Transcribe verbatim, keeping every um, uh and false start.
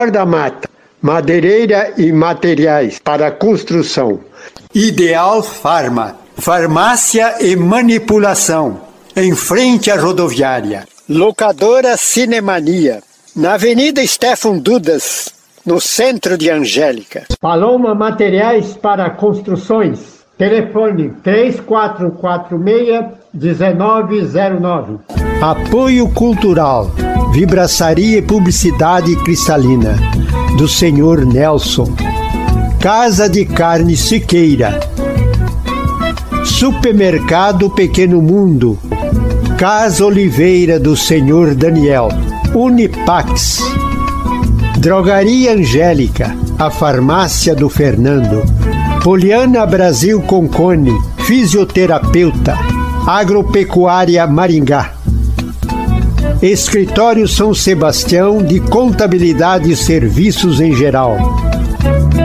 da mata, madeireira e materiais para construção. Ideal Farma, farmácia e manipulação, em frente à rodoviária. Locadora Cinemania, na Avenida Stefan Dudas, no centro de Angélica. Paloma Materiais para Construções. Telefone três quatro quatro seis, um nove zero nove. Apoio Cultural, Vibraçaria e Publicidade Cristalina, do senhor Nelson. Casa de Carne Siqueira. Supermercado Pequeno Mundo. Casa Oliveira do senhor Daniel. Unipax. Drogaria Angélica, a farmácia do Fernando. Poliana Brasil Concone, fisioterapeuta. Agropecuária Maringá. Escritório São Sebastião de Contabilidade e Serviços em Geral.